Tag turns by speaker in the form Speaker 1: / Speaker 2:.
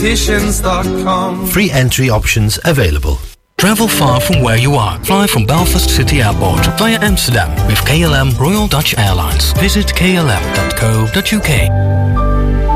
Speaker 1: Expeditions.com.
Speaker 2: Free entry options available.
Speaker 3: Travel far from where you are. Fly from Belfast City Airport via Amsterdam with KLM Royal Dutch Airlines. Visit klm.co.uk.